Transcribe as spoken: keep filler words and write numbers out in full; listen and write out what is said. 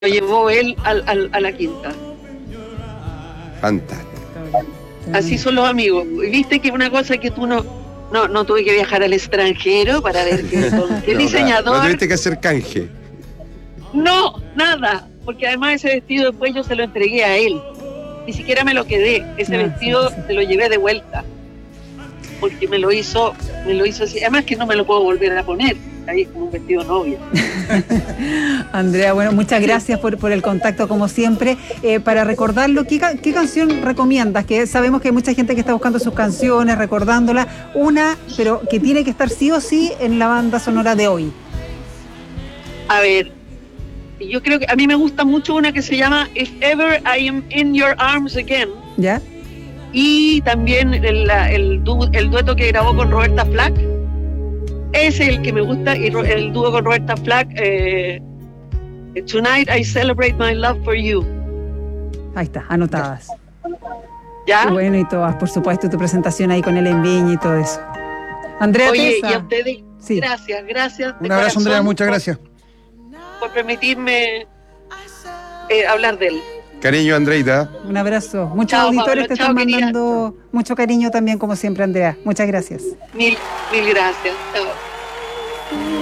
lo llevó él al, al, a la quinta. Fantástico. Así son los amigos. Y viste que una cosa que tú no, no, no tuve que viajar al extranjero para ver que con qué No, diseñador. no tuviste que hacer canje. No, nada, porque además ese vestido después yo se lo entregué a él. Ni siquiera me lo quedé. Ese Ah, vestido sí, sí. se lo llevé de vuelta. Porque me lo hizo, me lo hizo así. Además que no me lo puedo volver a poner. Ahí es como un vestido novia. Andrea, bueno, muchas gracias por, por el contacto como siempre. Eh, para recordarlo, ¿qué, ca- ¿qué canción recomiendas? Que sabemos que hay mucha gente que está buscando sus canciones, recordándolas. Una, pero que tiene que estar sí o sí en la banda sonora de hoy. A ver, yo creo que a mí me gusta mucho una que se llama If Ever I Am In Your Arms Again. ¿Ya? Y también el, la- el, du- el dueto que grabó con Roberta Flack. Ese es el que me gusta. Y ro- el dúo con Roberta Flack, eh, Tonight I Celebrate My Love For You. Ahí está, anotadas. ¿Ya? Y bueno, y todas, por supuesto, tu presentación ahí con el en Viña y todo eso. Andrea Oye, Tesa. y a ustedes, Sí. gracias, gracias. de Un abrazo, corazón Andrea, muchas gracias. Por, por permitirme eh, hablar de él. Cariño, Andreita. Un abrazo. Muchos Chao, auditores Pablo. te Chao, están querida. mandando mucho cariño también, como siempre, Andrea. Muchas gracias. Mil, mil gracias. Chao.